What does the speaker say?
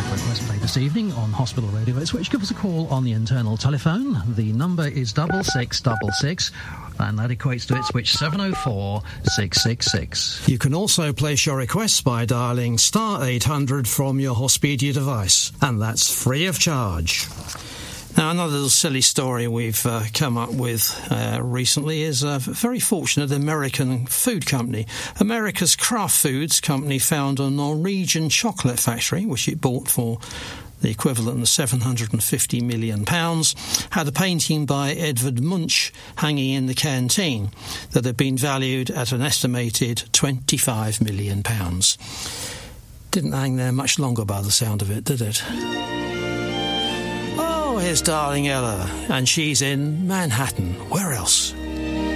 Request played this evening on Hospital Radio Ipswich. Give us a call on the internal telephone. The number is 6666, and that equates to Ipswich 704 666. You can also place your requests by dialling star 800 from your Hospedia device, and that's free of charge. Now, another little silly story we've come up with recently is a very fortunate American food company. America's Kraft Foods company found a Norwegian chocolate factory, which it bought for the equivalent of £750 million, had a painting by Edvard Munch hanging in the canteen that had been valued at an estimated £25 million. Didn't hang there much longer by the sound of it, did it? Oh, here's darling Ella, and she's in Manhattan. Where else?